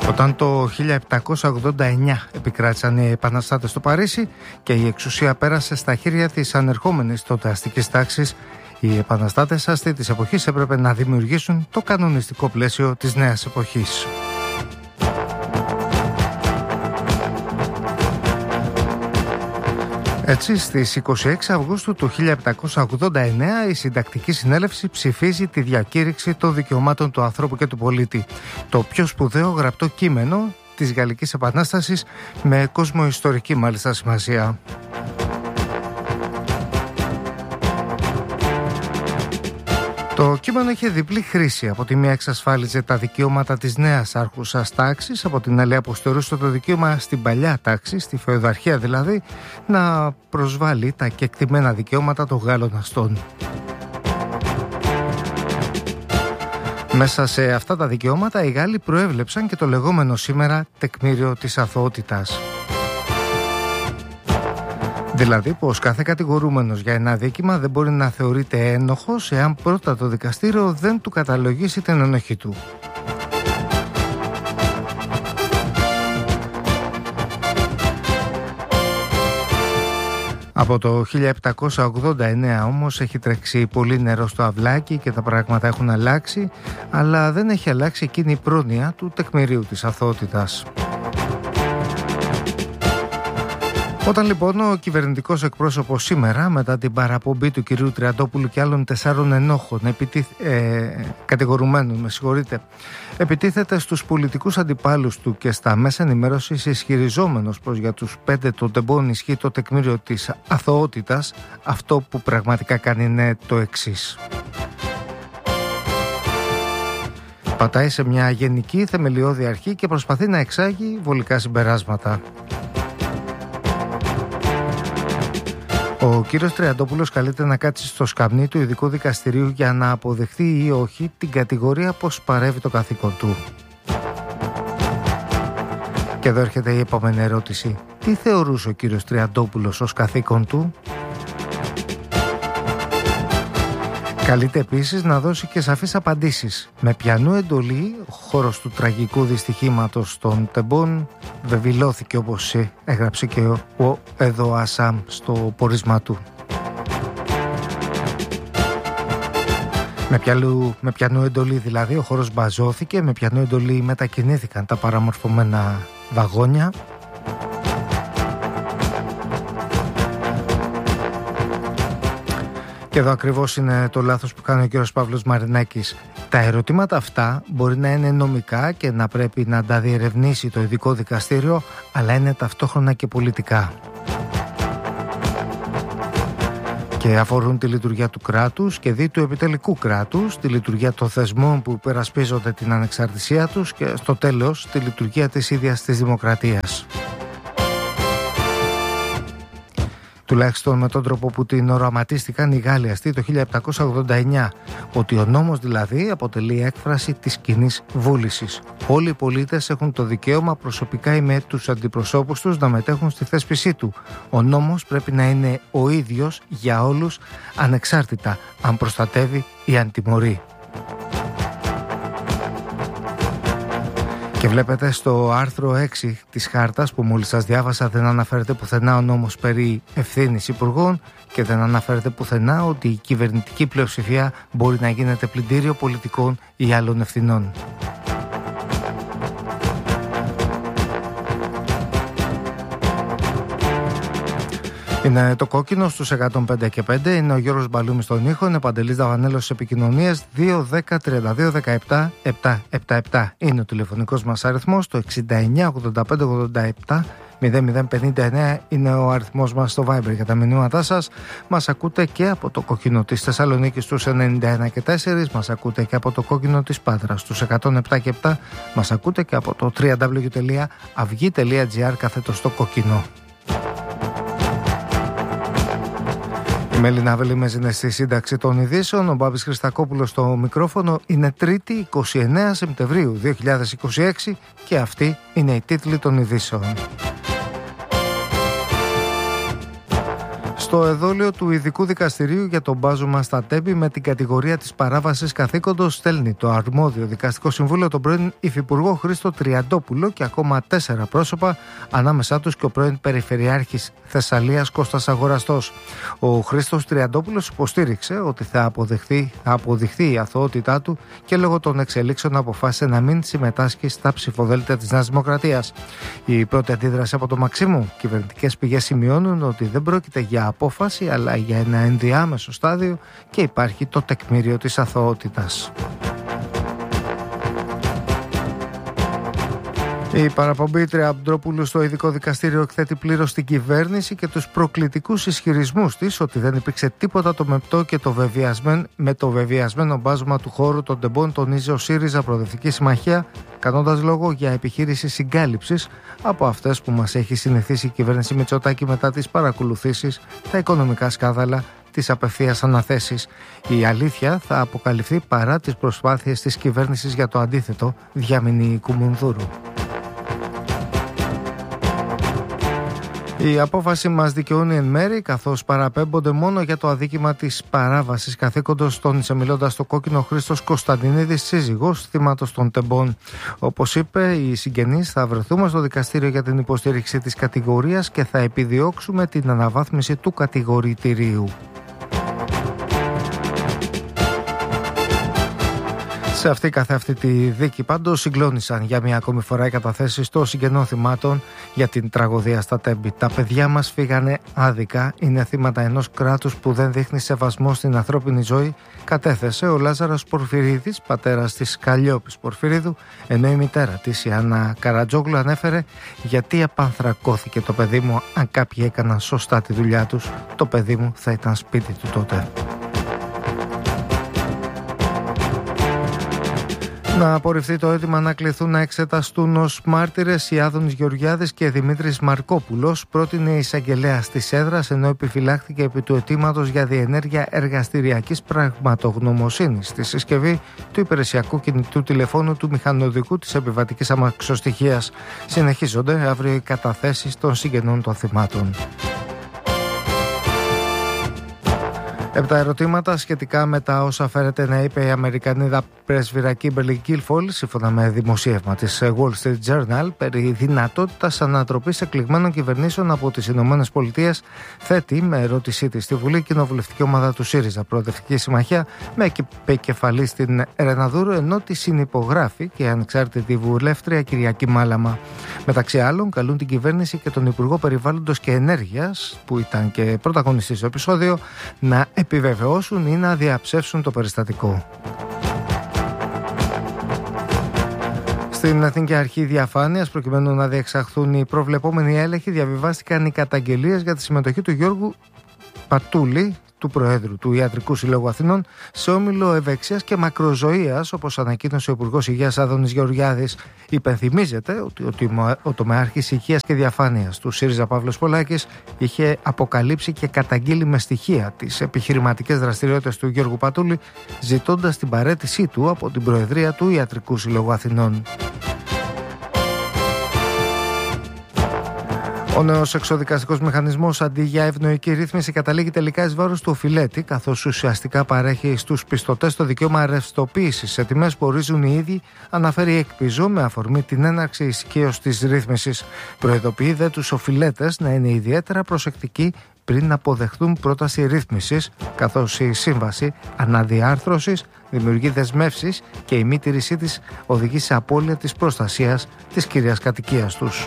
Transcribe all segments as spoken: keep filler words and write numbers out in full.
Όταν το χίλια επτακόσια ογδόντα εννιά επικράτησαν οι επαναστάτες στο Παρίσι και η εξουσία πέρασε στα χέρια της ανερχόμενης τότε αστικής τάξης, οι επαναστάτες αστεί της εποχής έπρεπε να δημιουργήσουν το κανονιστικό πλαίσιο της νέας εποχής. Έτσι, στις είκοσι έξι Αυγούστου του χίλια επτακόσια ογδόντα εννιά η Συντακτική Συνέλευση ψηφίζει τη διακήρυξη των δικαιωμάτων του ανθρώπου και του πολίτη, το πιο σπουδαίο γραπτό κείμενο της Γαλλικής Επανάστασης, με κοσμοϊστορική μάλιστα σημασία. Το κείμενο είχε διπλή χρήση. Από τη μία εξασφάλιζε τα δικαιώματα της νέας άρχουσας τάξης, από την άλλη αποστηρούσε το δικαίωμα στην παλιά τάξη, στη φεουδαρχία δηλαδή, να προσβάλλει τα κεκτημένα δικαιώματα των Γάλλων αστών. Μέσα σε αυτά τα δικαιώματα οι Γάλλοι προέβλεψαν και το λεγόμενο σήμερα τεκμήριο της αθωότητας. Δηλαδή πως κάθε κατηγορούμενος για ένα αδίκημα δεν μπορεί να θεωρείται ένοχος εάν πρώτα το δικαστήριο δεν του καταλογίσει την ενοχή του. Από το χίλια επτακόσια ογδόντα εννιά όμως έχει τρέξει πολύ νερό στο αυλάκι και τα πράγματα έχουν αλλάξει, αλλά δεν έχει αλλάξει εκείνη η πρόνοια του τεκμηρίου της αθωότητας. Όταν λοιπόν ο κυβερνητικός εκπρόσωπος σήμερα, μετά την παραπομπή του κυρίου Τριαντόπουλου και άλλων τεσσάρων ενόχων επιτίθ, ε, κατηγορουμένων, με συγχωρείτε, επιτίθεται στους πολιτικούς αντιπάλους του και στα μέσα ενημέρωσης, ισχυριζόμενος πως για τους πέντε των τεμπών ισχύει το τεκμήριο της αθωότητας, αυτό που πραγματικά κάνει είναι το εξής. Πατάει σε μια γενική θεμελιώδη αρχή και προσπαθεί να εξάγει βολικά συμπεράσματα. Ο κύριος Τριαντόπουλος καλείται να κάτσει στο σκαμνί του ειδικού δικαστηρίου για να αποδεχθεί ή όχι την κατηγορία πως παρεύει το καθήκον του. Και εδώ έρχεται η επόμενη ερώτηση. Τι θεωρούσε ο κύριος Τριαντόπουλος ως καθήκον του? Καλείται επίσης να δώσει και σαφείς απαντήσεις. Με ποιανού εντολή ο χώρος του τραγικού δυστυχήματος των τεμπών βεβηλώθηκε, όπως έγραψε και ο Εδω Ασάμ στο πόρισμα του. Με ποιανού, με ποιανού εντολή δηλαδή ο χώρος μπαζώθηκε, με ποιανού εντολή μετακινήθηκαν τα παραμορφωμένα βαγόνια. Και εδώ ακριβώς είναι το λάθος που κάνει ο κύριος Παύλος Μαρινάκης. Τα ερωτήματα αυτά μπορεί να είναι νομικά και να πρέπει να τα διερευνήσει το ειδικό δικαστήριο, αλλά είναι ταυτόχρονα και πολιτικά. Και αφορούν τη λειτουργία του κράτους και δι του επιτελικού κράτους, τη λειτουργία των θεσμών που υπερασπίζονται την ανεξαρτησία τους και στο τέλος τη λειτουργία της ίδιας της δημοκρατίας. Τουλάχιστον με τον τρόπο που την οραματίστηκαν οι Γάλλοι αστεί το χίλια επτακόσια ογδόντα εννιά, ότι ο νόμος δηλαδή αποτελεί έκφραση της κοινής βούλησης. Όλοι οι πολίτες έχουν το δικαίωμα προσωπικά ή με τους αντιπροσώπους τους να μετέχουν στη θέσπισή του. Ο νόμος πρέπει να είναι ο ίδιος για όλους, ανεξάρτητα αν προστατεύει ή αν τιμωρεί. Και βλέπετε στο άρθρο έξι της χάρτας που μόλις σας διάβασα, δεν αναφέρεται πουθενά ο νόμος περί ευθύνης υπουργών και δεν αναφέρεται πουθενά ότι η κυβερνητική πλειοψηφία μπορεί να γίνεται πλυντήριο πολιτικών ή άλλων ευθυνών. Είναι το κόκκινο στους εκατόν πέντε και πέντε, είναι ο Γιώργος Μπαλούμης στον ήχο, είναι Παντελής Δαβανέλος στις επικοινωνίες. Δύο δέκα τριάντα δύο δεκαεπτά επτακόσια εβδομήντα επτά είναι ο τηλεφωνικός μας αριθμός, το εξήντα εννιά ογδόντα πέντε ογδόντα επτά μηδέν μηδέν πενήντα εννιά είναι ο αριθμός μας στο Viber για τα μηνύματά σας. Μας ακούτε και από το κόκκινο της Θεσσαλονίκης στους ενενήντα ένα και τέσσερα, μας ακούτε και από το κόκκινο της Πάτρας στους εκατόν επτά και επτά, μας ακούτε και από το double-u double-u double-u τελεία αυγή τελεία τζι άρ κάθετο στο κόκκινο. Η Μελίνα Βελίμες είναι στη σύνταξη των ειδήσεων, ο Μπάμπης Χριστακόπουλος στο μικρόφωνο. Είναι Τρίτη εικοστή ενάτη Σεπτεμβρίου δύο χιλιάδες είκοσι έξι και αυτοί είναι οι τίτλοι των ειδήσεων. Στο εδόλιο του Ειδικού Δικαστηρίου για το μπάζωμα στα Τέμπη με την κατηγορία της παράβασης καθήκοντος στέλνει το αρμόδιο δικαστικό συμβούλιο τον πρώην Υφυπουργό Χρήστο Τριαντόπουλο και ακόμα τέσσερα πρόσωπα, ανάμεσά τους και ο πρώην Περιφερειάρχης Θεσσαλίας Κώστας Αγοραστός. Ο Χρήστος Τριαντόπουλος υποστήριξε ότι θα αποδειχθεί, θα αποδειχθεί η αθωότητά του και λόγω των εξελίξεων αποφάσισε να μην συμμετάσχει στα ψηφοδέλτια της Νέας Δημοκρατίας. Η πρώτη αντίδραση από το Μαξίμου. Κυβερνητικές πηγές σημειώνουν ότι δεν πρόκειται για απόφαση αλλά για ένα ενδιάμεσο στάδιο και υπάρχει το τεκμήριο της αθωότητας. Η παραπομπή Τριαντόπουλου στο Ειδικό Δικαστήριο εκθέτει πλήρως την κυβέρνηση και τους προκλητικούς ισχυρισμούς της ότι δεν υπήρξε τίποτα το μεπτό και το βεβαιασμένο, με το βεβαιασμένο μπάζωμα του χώρου των τεμπών, τονίζει ο ΣΥΡΙΖΑ Προοδευτική Συμμαχία, κάνοντας λόγο για επιχείρηση συγκάλυψης από αυτές που μας έχει συνηθίσει η κυβέρνηση Μητσοτάκη μετά τις παρακολουθήσεις, τα οικονομικά σκάνδαλα, τις απευθείας αναθέσεις. Η αλήθεια θα αποκαλυφθεί παρά τις προσπάθειες της κυβέρνησης για το αντίθετο, διαμηνεί Κουμουνδούρου. Η απόφαση μας δικαιώνει εν μέρη, καθώς παραπέμπονται μόνο για το αδίκημα της παράβασης καθήκοντος, τόνισε μιλώντας στο Κόκκινο Χρήστος Κωνσταντινίδης, σύζυγος θύματος των τεμπών. Όπως είπε, οι συγγενείς θα βρεθούμε στο δικαστήριο για την υποστήριξη της κατηγορίας και θα επιδιώξουμε την αναβάθμιση του κατηγορητηρίου. Σε αυτή καθ' αυτή τη δίκη πάντως συγκλώνησαν για μια ακόμη φορά οι καταθέσεις των συγγενών θυμάτων για την τραγωδία στα Τέμπη. Τα παιδιά μας φύγανε άδικα, είναι θύματα ενός κράτους που δεν δείχνει σεβασμό στην ανθρώπινη ζωή, κατέθεσε ο Λάζαρος Πορφυρίδης, πατέρας της Καλλιόπης Πορφυρίδου, ενώ η μητέρα της, η Άννα Καρατζόγλου, ανέφερε γιατί απανθρακώθηκε το παιδί μου. Αν κάποιοι έκαναν σωστά τη δουλειά τους, το παιδί μου θα ήταν σπίτι του τότε. Να απορριφθεί το αίτημα να κληθούν να εξεταστούν ως μάρτυρες οι Άδωνης Γεωργιάδης και Δημήτρης Μαρκόπουλος, πρότεινε η εισαγγελέας της έδρας, ενώ επιφυλάχθηκε επί του αιτήματος για διενέργεια εργαστηριακής πραγματογνωμοσύνης στη συσκευή του υπηρεσιακού κινητού τηλεφώνου του μηχανοδικού της επιβατικής αμαξοστοιχείας. Συνεχίζονται αύριο οι καταθέσεις των συγγενών των θυμάτων. Επτά ερωτήματα σχετικά με τα όσα φέρεται να είπε η Αμερικανίδα πρέσβυρα Κίμπερλι Γκίλφολ, σύμφωνα με δημοσίευμα της Wall Street Journal, περί δυνατότητας ανατροπής εκλεγμένων κυβερνήσεων από τις Ηνωμένες Πολιτείες, θέτει με ερώτησή της στη Βουλή κοινοβουλευτική ομάδα του ΣΥΡΙΖΑ Προοδευτική Συμμαχία, με επικεφαλή στην Ρεναδούρου, ενώ τη συνυπογράφει και η ανεξάρτητη βουλεύτρια Κυριακή Μάλαμα. Μεταξύ άλλων, καλούν την κυβέρνηση και τον Υπουργό Περιβάλλοντος και Ενέργειας, που ήταν και πρωταγωνιστής στο επεισόδιο, να επιβεβαιώσουν ή να διαψεύσουν το περιστατικό. Στην Εθνική Αρχή Διαφάνειας, προκειμένου να διεξαχθούν οι προβλεπόμενοι έλεγχοι, διαβιβάστηκαν οι καταγγελίες για τη συμμετοχή του Γιώργου Πατούλη, του Προέδρου του Ιατρικού Συλλόγου Αθηνών, σε όμιλο ευεξίας και μακροζωίας, όπως ανακοίνωσε ο Υπουργός Υγείας Άδωνης Γεωργιάδης. Υπενθυμίζεται ότι ο τομεάρχης Υγείας και Διαφάνειας του ΣΥΡΙΖΑ Παύλος Πολάκης είχε αποκαλύψει και καταγγείλει με στοιχεία τις επιχειρηματικές δραστηριότητες του Γιώργου Πατούλη, ζητώντας την παραίτησή του από την Προεδρία του Ιατρικού Συλλόγου Αθηνών. Ο νέος εξοδικαστικός μηχανισμός, αντί για ευνοϊκή ρύθμιση, καταλήγει τελικά εις βάρος του οφειλέτη, καθώς ουσιαστικά παρέχει στους πιστωτές το δικαίωμα ρευστοποίησης σε τιμές που ορίζουν οι ίδιοι, αναφέρει η ΕΚΠΙΖΟ με αφορμή την έναρξη ισχύως της ρύθμισης. Προειδοποιεί δε τους οφειλέτες να είναι ιδιαίτερα προσεκτικοί πριν αποδεχτούν πρόταση ρύθμισης, καθώς η σύμβαση αναδιάρθρωσης δημιουργεί δεσμεύσεις και η μη τήρησή της οδηγεί σε απώλεια της προστασίας της κυρίας κατοικίας τους.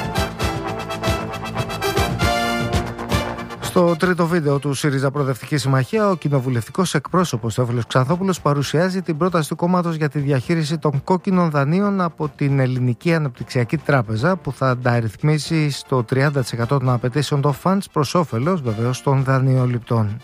Στο τρίτο βίντεο του ΣΥΡΙΖΑ Προοδευτική Συμμαχία, ο κοινοβουλευτικός εκπρόσωπος Θεόφιλος Ξανθόπουλος παρουσιάζει την πρόταση του κόμματος για τη διαχείριση των κόκκινων δανείων από την Ελληνική Αναπτυξιακή Τράπεζα, που θα ανταρρυθμίσει στο τριάντα τοις εκατό των απαιτήσεων των funds προς όφελος βεβαίως των δανειοληπτών.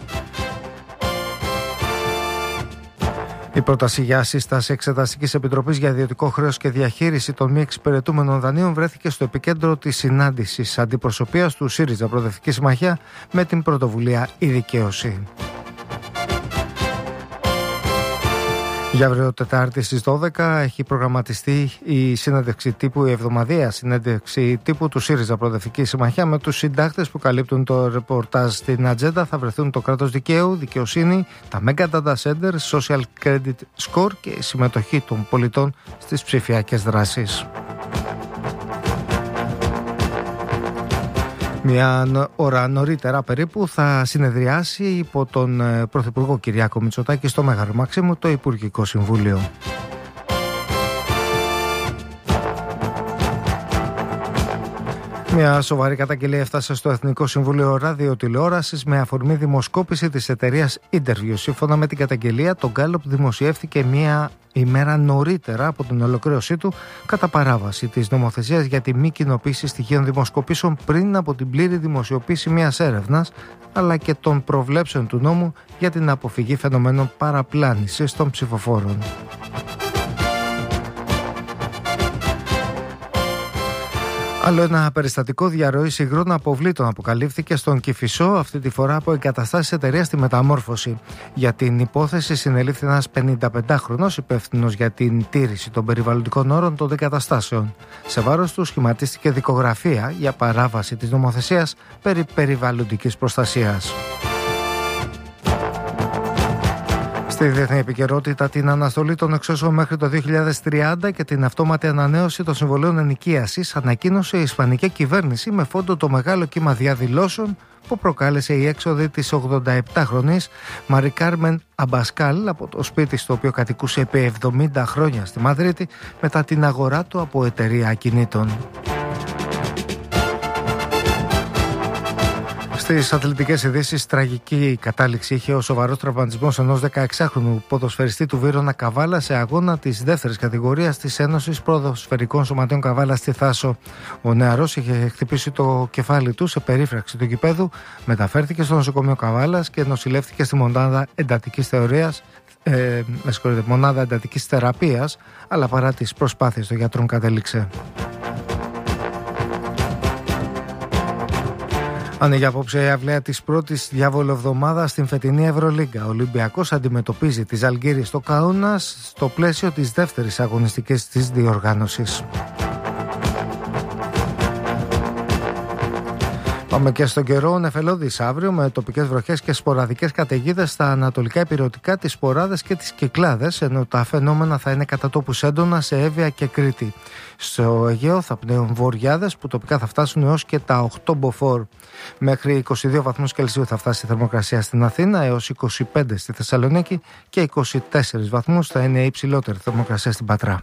Η πρόταση για σύσταση Εξεταστικής Επιτροπής για Ιδιωτικό Χρέος και Διαχείριση των Μη Εξυπηρετούμενων Δανείων βρέθηκε στο επικέντρο της συνάντησης αντιπροσωπείας του ΣΥΡΙΖΑ Προοδευτική Συμμαχία με την πρωτοβουλία «Η Δικαίωση». Για αύριο Τετάρτη στις δώδεκα έχει προγραμματιστεί η συνέντευξη τύπου, η εβδομαδιαία συνέντευξη τύπου του ΣΥΡΙΖΑ Προοδευτική Συμμαχία με τους συντάκτες που καλύπτουν το ρεπορτάζ. Στην ατζέντα θα βρεθούν το κράτος δικαίου, δικαιοσύνη, τα Mega Data Center, Social Credit Score και η συμμετοχή των πολιτών στις ψηφιακές δράσεις. Μια ώρα νωρίτερα περίπου θα συνεδριάσει υπό τον Πρωθυπουργό Κυριάκο Μητσοτάκη στο Μέγαρο Μαξίμου το Υπουργικό Συμβούλιο. Μια σοβαρή καταγγελία έφτασε στο Εθνικό Συμβούλιο Ραδιοτηλεόρασης με αφορμή δημοσκόπηση της εταιρείας Interview. Σύμφωνα με την καταγγελία, το Gallup δημοσιεύτηκε μια ημέρα νωρίτερα από την ολοκλήρωσή του κατά παράβαση της νομοθεσίας για τη μη κοινοποίηση στοιχείων δημοσκοπήσεων πριν από την πλήρη δημοσιοποίηση μιας έρευνας, αλλά και των προβλέψεων του νόμου για την αποφυγή φαινομένων παραπλάνησης των ψηφοφόρων. Άλλο ένα περιστατικό διαρροής υγρών αποβλήτων αποκαλύφθηκε στον Κηφισό, αυτή τη φορά από εγκαταστάσεις εταιρείας στη Μεταμόρφωση. Για την υπόθεση συνελήφθη ένας πενηνταπεντάχρονος υπεύθυνος για την τήρηση των περιβαλλοντικών όρων των εγκαταστάσεων. Σε βάρος του σχηματίστηκε δικογραφία για παράβαση της νομοθεσίας περί περιβαλλοντικής προστασίας. Στη διεθνή επικαιρότητα, την αναστολή των εξώσεων μέχρι το δύο χιλιάδες τριάντα και την αυτόματη ανανέωση των συμβολέων ενοικίασης ανακοίνωσε η Ισπανική κυβέρνηση με φόντο το μεγάλο κύμα διαδηλώσεων που προκάλεσε η έξοδη της ογδονταεπτάχρονης Μαρι Κάρμεν Αμπασκάλ από το σπίτι στο οποίο κατοικούσε επί εβδομήντα χρόνια στη Μαδρίτη μετά την αγορά του από εταιρεία ακινήτων. Στις αθλητικές ειδήσεις, τραγική κατάληξη είχε ο σοβαρός τραυματισμός ενός δεκαεξάχρονου ποδοσφαιριστή του Βύρωνα Καβάλα σε αγώνα της δεύτερης κατηγορίας της Ένωσης Ποδοσφαιρικών Σωματείων Καβάλα στη Θάσο. Ο νεαρός είχε χτυπήσει το κεφάλι του σε περίφραξη του γηπέδου, μεταφέρθηκε στο νοσοκομείο Καβάλας και νοσηλεύτηκε στη μονάδα εντατικής θεωρίας, ε, με συγχωρείτε, μονάδα εντατικής θεραπείας, αλλά παρά τις προσπάθειες των γιατρών κατέληξε. Ανοίγει απόψε η αυλαία της πρώτης διαβολοβδομάδας στην φετινή Ευρωλίγκα. Ο Ολυμπιακός αντιμετωπίζει τη Ζαλγκίρις στο Κάουνας στο πλαίσιο της δεύτερης αγωνιστικής της διοργάνωσης. Πάμε και στον καιρό. Νεφελώδης αύριο με τοπικές βροχές και σποραδικές καταιγίδες στα ανατολικά υπηρετικά, τις Σποράδες και τις Κυκλάδες, ενώ τα φαινόμενα θα είναι κατά τόπους έντονα σε Εύβοια και Κρήτη. Στο Αιγαίο θα πνέουν βοριάδες που τοπικά θα φτάσουν έως και τα οκτώ μποφόρ. Μέχρι είκοσι δύο βαθμούς Κελσίου θα φτάσει η θερμοκρασία στην Αθήνα, έως είκοσι πέντε στη Θεσσαλονίκη και είκοσι τέσσερις βαθμούς θα είναι η υψηλότερη θερμοκρασία στην Πατρά.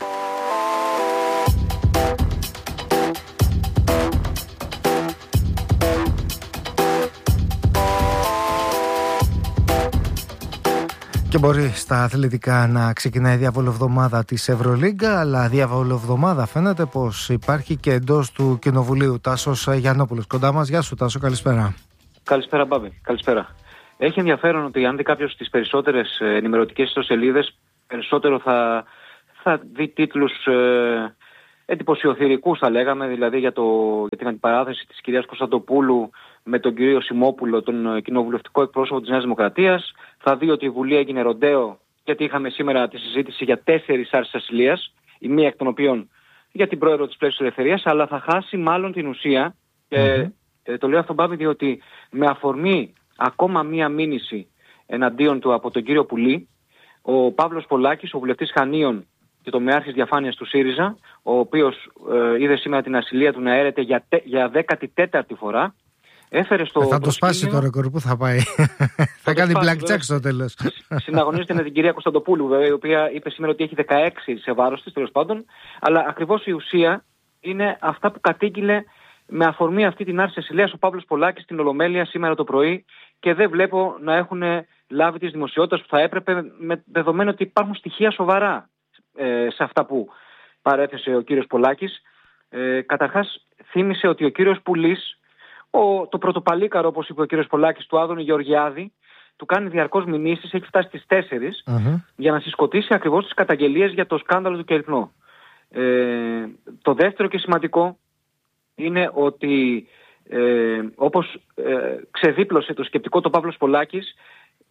Και μπορεί στα αθλητικά να ξεκινάει η διαβολοβδομάδα της Ευρωλίγκα, αλλά διαβολοβδομάδα φαίνεται πως υπάρχει και εντός του Κοινοβουλίου. Τάσος Γιαννόπουλος κοντά μας. Γεια σου Τάσο, καλησπέρα. Καλησπέρα Μπάμπη, καλησπέρα. Έχει ενδιαφέρον ότι αν δει κάποιος τις περισσότερες ενημερωτικές ιστοσελίδες, περισσότερο θα, θα δει τίτλους ε, εντυπωσιοθυρικούς θα λέγαμε, δηλαδή για, το, για την αντιπαράθεση της κυρίας Κωνσταντοπούλου με τον κύριο Σιμόπουλο, τον κοινοβουλευτικό εκπρόσωπο της Νέας Δημοκρατίας. Θα δει ότι η Βουλή έγινε ροντέο, γιατί είχαμε σήμερα τη συζήτηση για τέσσερις άρσεις ασυλίας, η μία εκ των οποίων για την πρόεδρο της Πλεύσης Ελευθερίας, αλλά θα χάσει μάλλον την ουσία. Και mm-hmm. ε, το λέω αυτό, Μπάμπη, διότι με αφορμή ακόμα μία μήνυση εναντίον του από τον κύριο Πουλή, ο Παύλος Πολάκης, ο βουλευτής Χανίων και το μεάρχης διαφάνειας του ΣΥΡΙΖΑ, ο οποίος ε, είδε σήμερα την ασυλία του να έρεται για, τε, για δέκατη τέταρτη φορά, έφερε στο. Ε, θα το σπάσει το ρεκόρ, που θα πάει. Θα κάνει blackjack στο τέλος. Συναγωνίζεται με την κυρία Κωνσταντοπούλου, βέβαια, η οποία είπε σήμερα ότι έχει δεκαέξι σε βάρος της, τέλος πάντων. Αλλά ακριβώς η ουσία είναι αυτά που κατήγγειλε με αφορμή αυτή την άρση ασυλίας ο Παύλος Πολάκης στην Ολομέλεια σήμερα το πρωί, και δεν βλέπω να έχουν λάβει τις δημοσιότητες που θα έπρεπε, με δεδομένο ότι υπάρχουν στοιχεία σοβαρά ε, σε αυτά που παρέθεσε ο κύριος Πολάκης. Ε, καταρχάς, θύμισε ότι ο κύριος Πουλής, Ο, το πρωτοπαλίκαρο, όπως είπε ο κύριος Πολάκης, του Άδωνη Γεωργιάδη, του κάνει διαρκώς μηνύσεις, έχει φτάσει στις τέσσερις, uh-huh. για να συσκοτήσει ακριβώς τις καταγγελίες για το σκάνδαλο του Κερκνό. Ε, το δεύτερο και σημαντικό είναι ότι ε, όπως ε, ξεδίπλωσε το σκεπτικό του Παύλος Πολάκης,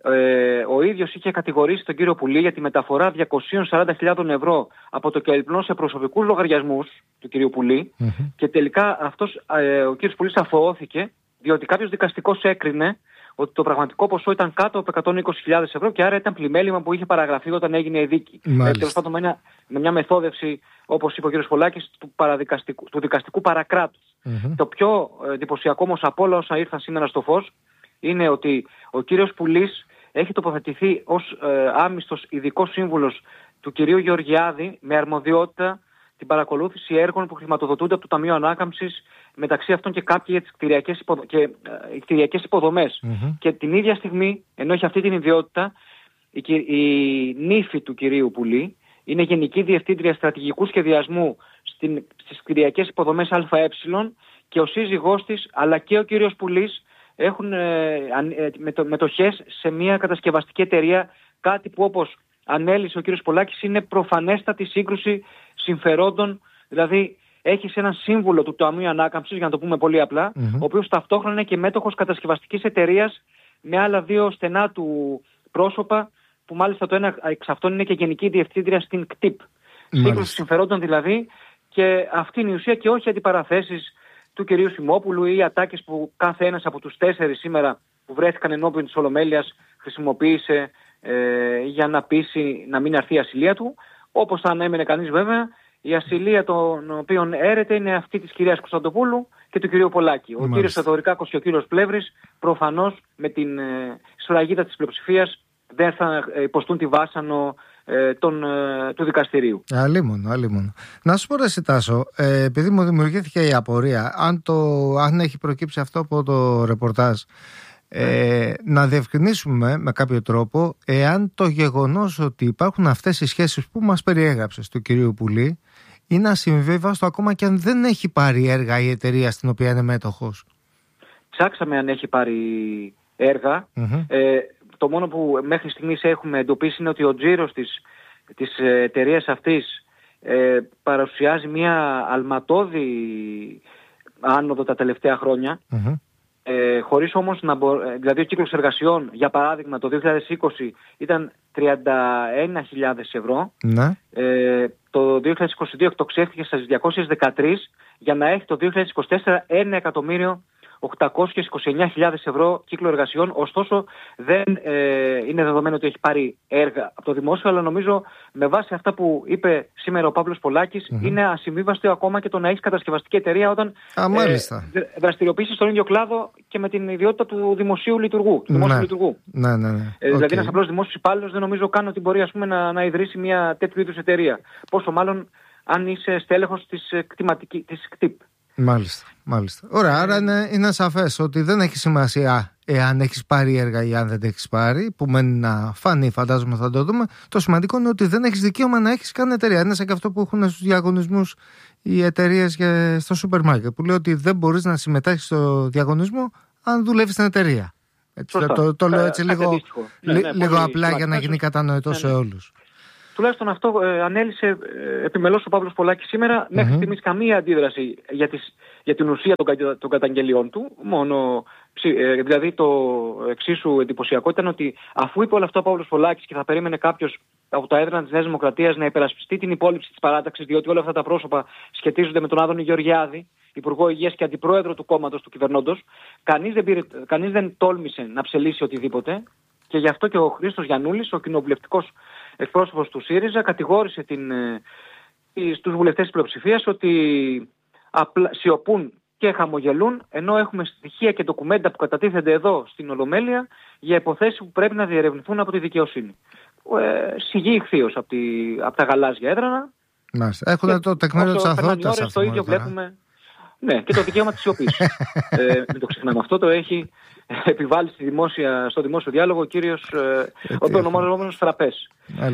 ε, ο ίδιος είχε κατηγορήσει τον κύριο Πουλή για τη μεταφορά διακόσιες σαράντα χιλιάδες ευρώ από το κελπνό σε προσωπικούς λογαριασμούς του κυρίου Πουλή mm-hmm. και τελικά αυτός, ε, ο κύριος Πουλής αφωώθηκε διότι κάποιος δικαστικός έκρινε ότι το πραγματικό ποσό ήταν κάτω από εκατόν είκοσι χιλιάδες ευρώ και άρα ήταν πλημέλημα που είχε παραγραφεί όταν έγινε η δίκη. Ε, τέλος πάντων με, με μια μεθόδευση, όπως είπε ο κ. Πολάκης, του, του δικαστικού παρακράτους. Mm-hmm. Το πιο εντυπωσιακό όμως από όλα όσα ήρθαν σήμερα στο φως είναι ότι ο κύριος Πουλής έχει τοποθετηθεί ως ε, άμυστος ειδικός σύμβουλος του κυρίου Γεωργιάδη με αρμοδιότητα την παρακολούθηση έργων που χρηματοδοτούνται από το Ταμείο Ανάκαμψης, μεταξύ αυτών και κάποιοι για τις κτηριακές, υποδο... και, ε, κτηριακές υποδομές. Mm-hmm. Και την ίδια στιγμή, ενώ έχει αυτή την ιδιότητα, η, η νύφη του κυρίου Πουλή είναι Γενική Διευθύντρια Στρατηγικού Σχεδιασμού στην, στις κτηριακές υποδομές ΑΕ και ο σύζυγός της αλλά και ο κύριος Πουλής έχουν ε, ε, μετο, μετοχές σε μια κατασκευαστική εταιρεία, κάτι που όπως ανέλησε ο κύριος Πολάκης είναι προφανέστατη σύγκρουση συμφερόντων, δηλαδή έχεις έναν σύμβουλο του Ταμείου Ανάκαμψης, για να το πούμε πολύ απλά, mm-hmm. ο οποίος ταυτόχρονα είναι και μέτοχος κατασκευαστικής εταιρείας με άλλα δύο στενά του πρόσωπα, που μάλιστα το ένα εξ αυτών είναι και Γενική Διευθύντρια στην ΚΤΙΠ. Mm-hmm. Σύγκρουση συμφερόντων δηλαδή, και αυτή είναι η ουσία και όχι αντιπαραθέσεις του κυρίου Σιμόπουλου ή ατάκες που κάθε ένας από τους τέσσερις σήμερα που βρέθηκαν ενώπιον της Ολομέλειας χρησιμοποίησε ε, για να πείσει να μην αρθεί η ασυλία του. Όπως θα ανέμενε κανείς βέβαια, η ασυλία των οποίων έρεται είναι αυτή της κυρίας Κωνσταντοπούλου και του κυρίου Πολάκη. Ο κύριος Θεοδωρικάκος και ο κύριος Πλεύρης προφανώς με την ε, σφραγίδα της πλειοψηφίας δεν θα υποστούν τη βάσανο ε, τον, ε, του δικαστηρίου. Αλίμονο, αλίμονο. Να σου πω ρε Τάσο, ε, επειδή μου δημιουργήθηκε η απορία, αν, το, αν έχει προκύψει αυτό από το ρεπορτάζ, Ε, να διευκρινίσουμε με κάποιο τρόπο εάν το γεγονός ότι υπάρχουν αυτές οι σχέσεις που μας περιέγραψες του κυρίου Πουλή είναι ασυμβίβαστο ακόμα και αν δεν έχει πάρει έργα η εταιρεία στην οποία είναι μέτοχος. Ψάξαμε αν έχει πάρει έργα. Mm-hmm. Ε, το μόνο που μέχρι στιγμής έχουμε εντοπίσει είναι ότι ο τζίρος της, της εταιρείας αυτής ε, παρουσιάζει μια αλματώδη άνοδο τα τελευταία χρόνια. Mm-hmm. Ε, χωρίς όμως να μπορεί, δηλαδή ο κύκλος εργασιών για παράδειγμα το δύο χιλιάδες είκοσι ήταν τριάντα ένα χιλιάδες ευρώ, ναι. ε, το δύο χιλιάδες είκοσι δύο εκτοξεύτηκε στις διακόσιες δεκατρία για να έχει το δύο χιλιάδες είκοσι τέσσερα ένα εκατομμύριο οκτακόσιες είκοσι εννέα χιλιάδες ευρώ κύκλο εργασιών. Ωστόσο δεν ε, είναι δεδομένο ότι έχει πάρει έργα από το δημόσιο, αλλά νομίζω με βάση αυτά που είπε σήμερα ο Παύλος Πολάκης mm-hmm. είναι ασυμβίβαστο ακόμα και το να έχει κατασκευαστική εταιρεία όταν ε, δραστηριοποιήσει στον ίδιο κλάδο και με την ιδιότητα του δημοσίου λειτουργού. Του δημόσιου ναι. λειτουργού. Ναι, ναι, ναι. Ε, δηλαδή okay. ένας απλός δημόσιος υπάλληλος δεν νομίζω καν ότι μπορεί ας πούμε, να, να ιδρύσει μια τέτοιου είδους εταιρεία. Πόσο μάλλον αν είσαι στέλεχος της, της ΚΤΙΠ. Μάλιστα, μάλιστα. Ωραία, άρα είναι, είναι σαφές ότι δεν έχει σημασία εάν έχεις πάρει έργα ή αν δεν έχεις πάρει, που μένει να φανεί, φαντάζομαι θα το δούμε. Το σημαντικό είναι ότι δεν έχεις δικαίωμα να έχεις καν εταιρεία. Είναι σαν και αυτό που έχουν στους διαγωνισμούς οι εταιρείες στο σούπερ μάρκετ, που λέει ότι δεν μπορείς να συμμετέχεις στο διαγωνισμό αν δουλεύεις στην εταιρεία. Έτσι, το, το, το λέω έτσι λίγο, ναι, ναι, λίγο πολύ απλά για να γίνει κατανοητό ναι, ναι. σε όλους. Τουλάχιστον αυτό ε, ανέλησε ε, επιμελώς ο Παύλος Πολάκης σήμερα. Mm-hmm. Μέχρι στιγμής καμία αντίδραση για, τις, για την ουσία των, των καταγγελιών του. Μόνο, ε, δηλαδή το εξίσου εντυπωσιακό ήταν ότι αφού είπε όλο αυτό ο Παύλος Πολάκης και θα περίμενε κάποιος από τα έδρανα της Νέας Δημοκρατίας να υπερασπιστεί την υπόλοιψη της παράταξης, διότι όλα αυτά τα πρόσωπα σχετίζονται με τον Άδωνη Γεωργιάδη, Υπουργό Υγείας και Αντιπρόεδρο του κόμματος του κυβερνώντος, κανείς δεν, πήρε, κανείς δεν τόλμησε να ψελίσει οτιδήποτε. Και γι' αυτό και ο Χρήστος Γιαννούλης, ο κοινοβουλευτικός εκπρόσωπος του ΣΥΡΙΖΑ, κατηγόρησε την, ε, στους βουλευτές της πλειοψηφίας ότι απλά, σιωπούν και χαμογελούν, ενώ έχουμε στοιχεία και ντοκουμέντα που κατατίθενται εδώ στην Ολομέλεια για υποθέσεις που πρέπει να διερευνηθούν από τη δικαιοσύνη. Ε, σιγή ηχθείως από, τη, από τα γαλάζια έδρανα. Μάλιστα. Έχουν το τεκμήριο της αθωότητας. Το ίδιο βλέπουμε. Ναι, και το δικαίωμα της σιωπής. ε, μην το ξεχνάμε αυτό, το έχει επιβάλλει στη δημόσια, στο δημόσιο διάλογο ο κύριος, ε, ο ονομαζόμενος Φραπές.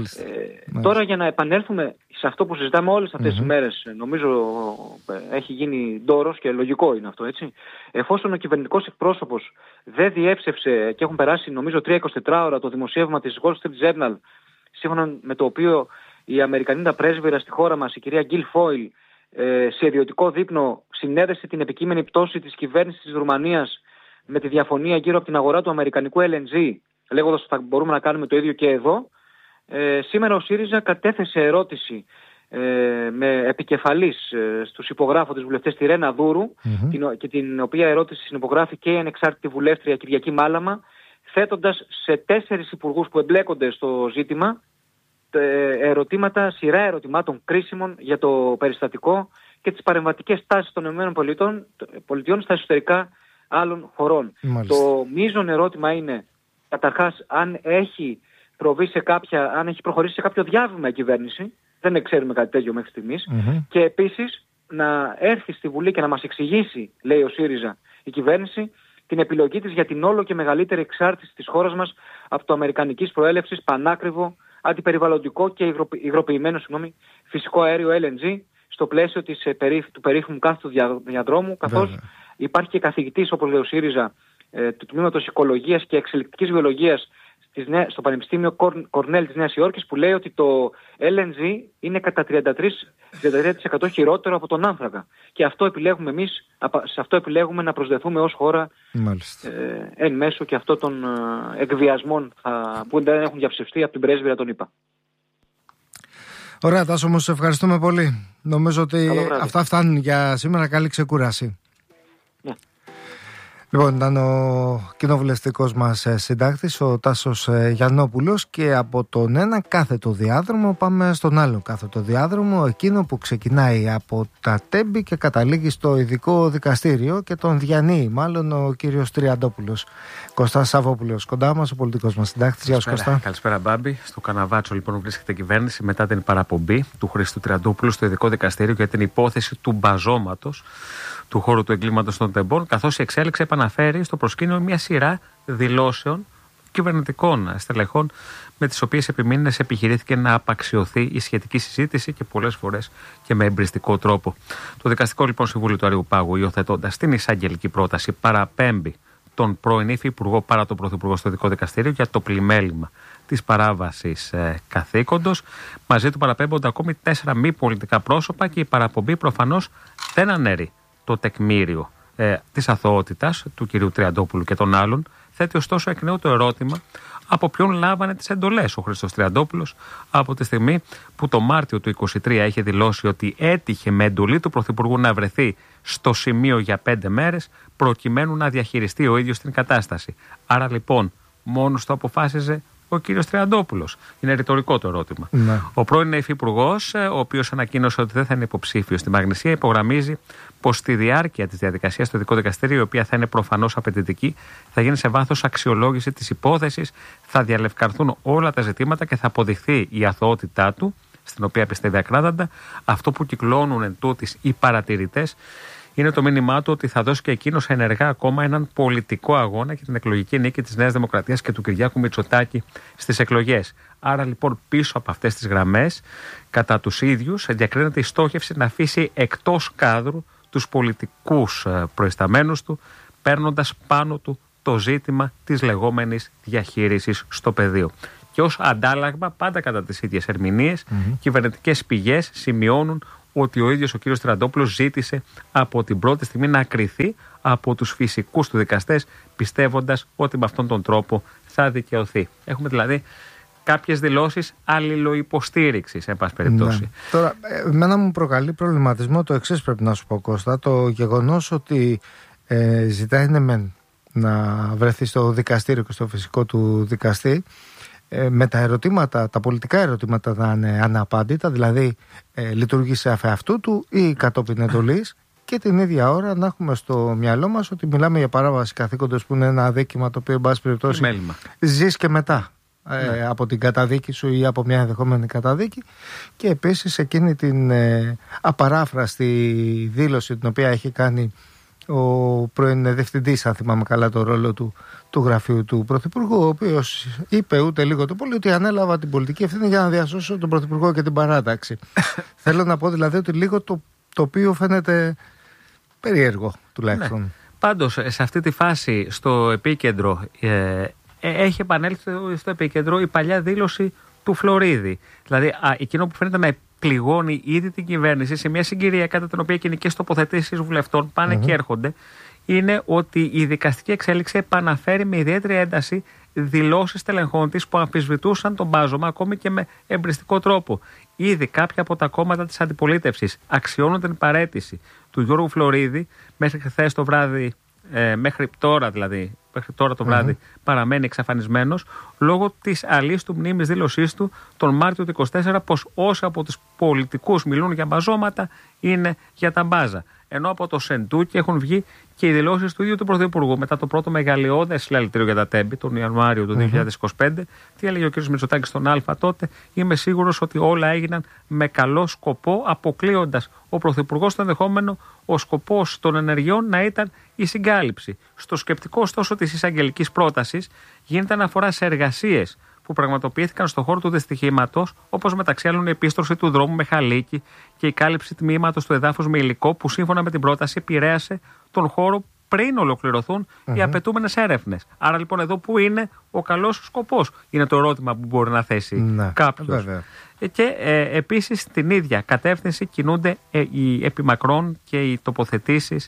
Ε, τώρα για να επανέλθουμε σε αυτό που συζητάμε όλες αυτές mm-hmm. τις μέρες, νομίζω ε, έχει γίνει ντόρος και λογικό είναι αυτό, έτσι. Εφόσον ο κυβερνητικός εκπρόσωπος δεν διέψευσε και έχουν περάσει νομίζω τρία εικοσιτέσσερις ώρα το δημοσίευμα της Wall Street Journal, σύμφωνα με το οποίο η Αμερικανίδα πρέσβυρα στη χώρα μας, η κυρία Γκίλ Φόιλ, σε ιδιωτικό δείπνο συνέδεσε την επικείμενη πτώση της κυβέρνησης της Ρουμανίας με τη διαφωνία γύρω από την αγορά του αμερικανικού ελ εν τζι λέγοντας ότι θα μπορούμε να κάνουμε το ίδιο και εδώ. Ε, σήμερα ο ΣΥΡΙΖΑ κατέθεσε ερώτηση ε, με επικεφαλής ε, στους υπογράφοντες βουλευτές τη Ρένα Δούρου, mm-hmm. την, και την οποία ερώτηση συνυπογράφει και η ανεξάρτητη βουλεύτρια Κυριακή Μάλαμα, θέτοντας σε τέσσερις υπουργούς που εμπλέκονται στο ζήτημα ερωτήματα, σειρά ερωτημάτων κρίσιμων για το περιστατικό και τις παρεμβατικές τάσεις των ΗΠΑ στα εσωτερικά άλλων χωρών. Μάλιστα. Το μείζον ερώτημα είναι καταρχάς αν έχει προβεί σε κάποια, αν έχει προχωρήσει σε κάποιο διάβημα η κυβέρνηση, δεν ξέρουμε κάτι τέτοιο μέχρι στιγμής, mm-hmm. και επίσης να έρθει στη Βουλή και να μας εξηγήσει, λέει ο ΣΥΡΙΖΑ, η κυβέρνηση, την επιλογή της για την όλο και μεγαλύτερη εξάρτηση της χώρας μας από το αμερικανικής προέλευσης πανάκριβο, αντιπεριβαλλοντικό και υγροποιημένο συγγνώμη, φυσικό αέριο ελ εν τζι στο πλαίσιο της, του περίφημου κάθετου διαδρόμου, καθώς Βέβαια. υπάρχει και καθηγητής, όπως λέει ο ΣΥΡΙΖΑ, ε, του Τμήματος Οικολογίας και Εξελικτικής Βιολογίας στο Πανεπιστήμιο Κορνέλ της Νέας Υόρκης, που λέει ότι το ελ εν τζι είναι κατά τριάντα τρία τοις εκατό χειρότερο από τον άνθρακα. Και αυτό επιλέγουμε εμείς, σε αυτό επιλέγουμε να προσδεθούμε ως χώρα ε, εν μέσω και αυτών των ε, εκβιασμών θα, που δεν έχουν διαψευστεί από την πρέσβυρα των ΗΠΑ. Ωραία, Τάσο, όμως ευχαριστούμε πολύ. Νομίζω ότι αυτά φτάνουν για σήμερα. Καλή ξεκούραση. Λοιπόν, ήταν ο κοινοβουλευτικός μας συντάκτης, ο Τάσος Γιαννόπουλος, και από τον ένα κάθετο διάδρομο πάμε στον άλλο κάθετο διάδρομο, εκείνο που ξεκινάει από τα Τέμπη και καταλήγει στο ειδικό δικαστήριο και τον διανύει μάλλον ο κύριος Τριαντόπουλος. Κωστάς Σαββόπουλος, κοντά μας, ο πολιτικός μας συντάκτης. Γεια σου, Κωστά. Καλησπέρα, Μπάμπη. Στο Καναβάτσο, λοιπόν, βρίσκεται η κυβέρνηση μετά την παραπομπή του Χρήστου Τριαντόπουλου στο ειδικό δικαστήριο για την υπόθεση του μπαζώματος του χώρου του εγκλήματος των τεμπών, καθώς η εξέλιξη επαναφέρει στο προσκήνιο μια σειρά δηλώσεων κυβερνητικών στελεχών, με τις οποίες επί μήνες επιχειρήθηκε να απαξιωθεί η σχετική συζήτηση και πολλές φορές και με εμπριστικό τρόπο. Το Δικαστικό, λοιπόν, Συμβούλιο του Αριουπάγου, υιοθετώντας την εισαγγελική πρόταση, παραπέμπει τον πρώην υφυπουργό παρά τον πρωθυπουργό στο ειδικό δικαστήριο για το πλημέλημα της παράβασης ε, καθήκοντος. Μαζί του παραπέμπονται ακόμη τέσσερα μη πολιτικά πρόσωπα και η παραπομπή προφανώς δεν ανέρει το τεκμήριο ε, της αθωότητας του κυρίου Τριαντόπουλου και των άλλων. Θέτει ωστόσο εκ νέου το ερώτημα από ποιον λάβανε τις εντολές ο Χρήστος Τριαντόπουλος, από τη στιγμή που το Μάρτιο του είκοσι τρία είχε δηλώσει ότι έτυχε με εντολή του Πρωθυπουργού να βρεθεί στο σημείο για πέντε μέρες προκειμένου να διαχειριστεί ο ίδιος την κατάσταση. Άρα λοιπόν μόνος το αποφάσιζε ο κύριος Τριαντόπουλος? Είναι ρητορικό το ερώτημα. Ναι. Ο πρώην υφυπουργός, ο οποίος ανακοίνωσε ότι δεν θα είναι υποψήφιος στη Μαγνησία, υπογραμμίζει πως στη διάρκεια της διαδικασίας στο ειδικό δικαστήριο, η οποία θα είναι προφανώς απαιτητική, θα γίνει σε βάθος αξιολόγηση της υπόθεσης, θα διαλευκανθούν όλα τα ζητήματα και θα αποδειχθεί η αθωότητά του, στην οποία πιστεύει ακράδαντα. Αυτό που κυκλώνουν εν τούτης οι παρατηρητές είναι το μήνυμά του ότι θα δώσει και εκείνος ενεργά ακόμα έναν πολιτικό αγώνα για την εκλογική νίκη της Νέας Δημοκρατίας και του Κυριάκου Μητσοτάκη στις εκλογές. Άρα λοιπόν πίσω από αυτές τις γραμμές, κατά τους ίδιους, διακρίνεται η στόχευση να αφήσει εκτός κάδρου τους πολιτικούς προϊσταμένους του, παίρνοντας πάνω του το ζήτημα της λεγόμενης διαχείρισης στο πεδίο. Και ως αντάλλαγμα, πάντα κατά τις ίδιες ερμηνείες, mm-hmm. κυβερνητικές πηγές σημειώνουν ότι ο ίδιος ο κύριος Τριαντόπουλος ζήτησε από την πρώτη στιγμή να κριθεί από τους φυσικούς του δικαστές, πιστεύοντας ότι με αυτόν τον τρόπο θα δικαιωθεί. Έχουμε δηλαδή κάποιες δηλώσεις αλληλοϊποστήριξης, εν πάση περιπτώσει. Ναι. Τώρα, εμένα μου προκαλεί προβληματισμό το εξής, πρέπει να σου πω, Κώστα, το γεγονός ότι ε, ζητάει ναι μεν να βρεθεί στο δικαστήριο και στο φυσικό του δικαστή, με τα ερωτήματα, τα πολιτικά ερωτήματα να είναι αναπάντητα, δηλαδή ε, λειτουργήσε αφ' αυτού του ή κατόπιν εντολής, και την ίδια ώρα να έχουμε στο μυαλό μας ότι μιλάμε για παράβαση καθήκοντος, που είναι ένα αδίκημα το οποίο, εν πάση περιπτώσει, ζεις και μετά ε, ναι. από την καταδίκη σου ή από μια ενδεχόμενη καταδίκη. Και επίσης εκείνη την ε, απαράφραστη δήλωση την οποία έχει κάνει ο πρώην διευθυντής, αν θυμάμαι καλά το ρόλο του, του γραφείου του Πρωθυπουργού, ο οποίος είπε ούτε λίγο το πολύ ότι ανέλαβα την πολιτική ευθύνη για να διασώσω τον Πρωθυπουργό και την παράταξη. Θέλω να πω δηλαδή ότι λίγο το, το οποίο φαίνεται περίεργο τουλάχιστον. Ναι. Πάντως σε αυτή τη φάση στο επίκεντρο ε, έχει επανέλθει στο επίκεντρο η παλιά δήλωση του Φλωρίδη. Δηλαδή α, εκείνο που φαίνεται να πληγώνει ήδη την κυβέρνηση σε μια συγκυρία κατά την οποία κοινικές τοποθετήσεις βουλευτών πάνε mm-hmm. και έρχονται, είναι ότι η δικαστική εξέλιξη επαναφέρει με ιδιαίτερη ένταση δηλώσεις τελεχών της που αμφισβητούσαν τον μπάζωμα ακόμη και με εμπριστικό τρόπο. Ήδη κάποια από τα κόμματα της αντιπολίτευσης αξιώνουν την παραίτηση του Γιώργου Φλωρίδη. Μέχρι χθες το βράδυ, ε, μέχρι τώρα δηλαδή, μέχρι τώρα το βράδυ mm-hmm. παραμένει εξαφανισμένος λόγω της αλής του μνήμης δήλωσής του τον Μάρτιο του είκοσι τέσσερα πως όσοι από τους πολιτικούς μιλούν για μπαζώματα είναι για τα μπάζα. Ενώ από το Σεντούκι έχουν βγει και οι δηλώσεις του ίδιου του Πρωθυπουργού μετά το πρώτο μεγαλειώδες συλλαλητήριο για τα τέμπη τον Ιανουάριο του mm-hmm. δύο χιλιάδες είκοσι πέντε. Τι έλεγε ο κ. Μητσοτάκης στον Α τότε? Είμαι σίγουρος ότι όλα έγιναν με καλό σκοπό, αποκλείοντας ο Πρωθυπουργός το ενδεχόμενο ο σκοπός των ενεργειών να ήταν η συγκάλυψη. Στο σκεπτικό ωστόσο της εισαγγελικής πρότασης γίνεται αναφορά σε εργασίες που πραγματοποιήθηκαν στον χώρο του δυστυχήματος, όπως μεταξύ άλλων η επίστρωση του δρόμου με χαλίκι και η κάλυψη τμήματος του εδάφους με υλικό που σύμφωνα με την πρόταση επηρέασε τον χώρο πριν ολοκληρωθούν mm-hmm. οι απαιτούμενες έρευνες. Άρα λοιπόν εδώ που είναι ο καλός σκοπός, είναι το ερώτημα που μπορεί να θέσει ναι, κάποιος. Βέβαια. Και ε, επίσης στην ίδια κατεύθυνση κινούνται ε, οι επιμακρών και οι τοποθετήσεις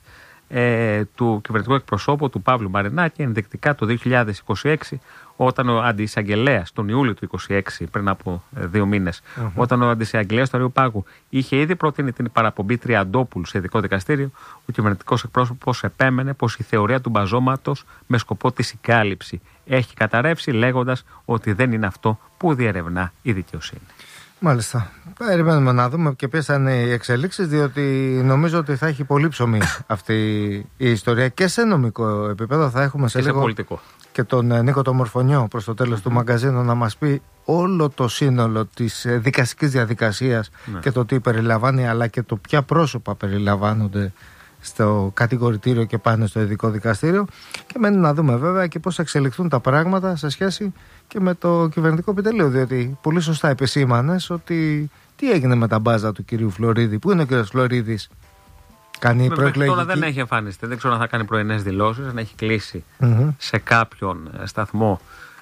ε, του κυβερνητικού εκπροσώπου του Παύλου Μαρινάκη ενδεικτικά το δύο χιλιάδες είκοσι έξι, όταν ο αντιεισαγγελέας τον Ιούλιο του είκοσι έξι, πριν από ε, δύο μήνες, mm-hmm. όταν ο αντιεισαγγελέας του Αριού Πάγου είχε ήδη προτείνει την παραπομπή Τριαντόπουλου σε ειδικό δικαστήριο, ο κυβερνητικός εκπρόσωπος επέμενε πως η θεωρία του μπαζώματος με σκοπό τη συγκάλυψη έχει καταρρεύσει, λέγοντας ότι δεν είναι αυτό που διερευνά η δικαιοσύνη. Μάλιστα. Περιμένουμε να δούμε και ποιες θα είναι οι εξελίξεις, διότι νομίζω ότι θα έχει πολύ ψωμί αυτή η ιστορία και σε νομικό επίπεδο. Θα έχουμε σε και λίγο σε πολιτικό. Και τον Νίκο τον Μορφωνιό προς το τέλος mm. του μαγκαζίνου να μας πει όλο το σύνολο της δικαστικής διαδικασίας ναι. και το τι περιλαμβάνει, αλλά και το ποια πρόσωπα περιλαμβάνονται στο κατηγορητήριο και πάνε στο ειδικό δικαστήριο. Και μένει να δούμε βέβαια και πώς θα εξελιχθούν τα πράγματα σε σχέση και με το κυβερνητικό επιτελείο, διότι πολύ σωστά επισήμανες ότι τι έγινε με τα μπάζα του κυρίου Φλωρίδη. Πού είναι ο κύριος Φλωρίδης? Κάνει προεκλογική. Τώρα δεν έχει εμφανιστεί, δεν ξέρω αν θα κάνει πρωινές δηλώσεις, αν έχει κλείσει mm-hmm. σε κάποιον σταθμό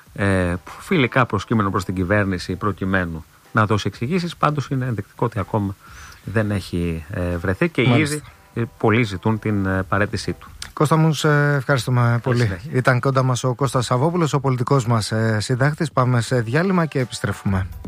ε, φιλικά προσκύμενο προς την κυβέρνηση προκειμένου να δώσει εξηγήσεις. Πάντως είναι ενδεικτικό ότι ακόμα δεν έχει ε, βρεθεί και ήδη πολλοί ζητούν την ε, παραίτησή του. Κώστα μου, σε ευχαριστούμε πολύ. Συνέχεια. Ήταν κοντά μας ο Κώστας Σαββόπουλος, ο πολιτικός μας ε, συντάκτης. Πάμε σε διάλειμμα και επιστρέφουμε.